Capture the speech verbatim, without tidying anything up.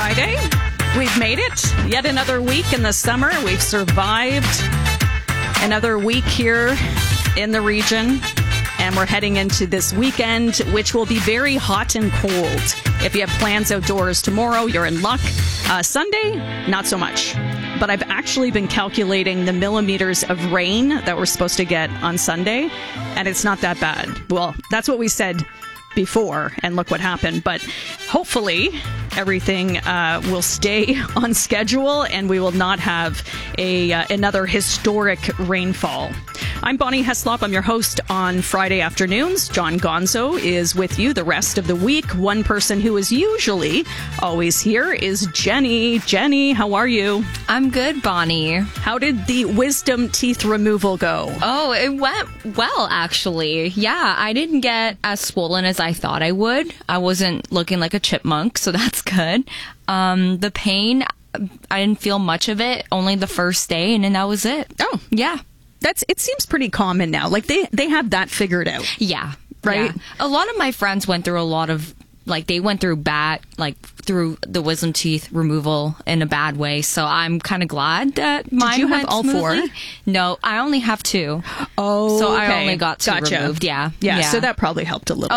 Friday. We've made it. Yet another week in the summer. We've survived another week here in the region. And we're heading into this weekend, which will be very hot and cold. If you have plans outdoors tomorrow, you're in luck. Uh, Sunday, not so much. But I've actually been calculating the millimeters of rain that we're supposed to get on Sunday, and it's not that bad. Well, that's what we said before, and look what happened. But hopefully everything uh, will stay on schedule, and we will not have a uh, another historic rainfall. I'm Bonnie Heslop. I'm your host on Friday afternoons. John Gonzo is with you the rest of the week. One person who is usually always here is Jenny. Jenny, how are you? I'm good, Bonnie. How did the wisdom teeth removal go? Oh, it went well, actually. Yeah, I didn't get as swollen as I thought I would. I wasn't looking like a chipmunk, so that's good. Um, the pain, I didn't feel much of it, only the first day, and then that was it. Oh, yeah. That's it seems pretty common now. Like they, they have that figured out. Yeah. Right? Yeah. A lot of my friends went through a lot of, like, they went through bad, like, through the wisdom teeth removal in a bad way. So I'm kind of glad that mine Did you have went all smoothly. four? No, I only have two. Oh, So okay. I only got two Gotcha. removed. Yeah. yeah. Yeah, so that probably helped a little.